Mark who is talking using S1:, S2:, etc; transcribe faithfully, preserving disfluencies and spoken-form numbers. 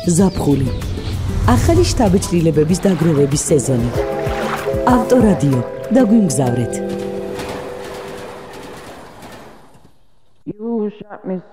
S1: ზაფხული. ახალი შთაბეჭდილებების დაგროვების სეზონი. ავტორადიო, დაგვიმგზავრეთ.
S2: You shot me